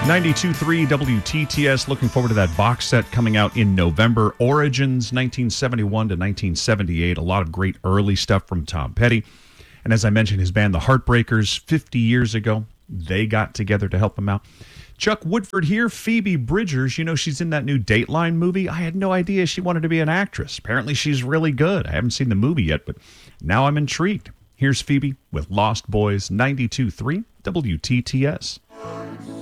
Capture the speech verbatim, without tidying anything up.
ninety-two point three W T T S. Looking forward to that box set coming out in November. Origins, nineteen seventy-one to nineteen seventy-eight. A lot of great early stuff from Tom Petty. And as I mentioned, his band, The Heartbreakers, fifty years ago, they got together to help him out. Chuck Woodford here. Phoebe Bridgers, you know, she's in that new Dateline movie. I had no idea she wanted to be an actress. Apparently she's really good. I haven't seen the movie yet, but now I'm intrigued. Here's Phoebe with Lost Boys, ninety-two point three W T T S.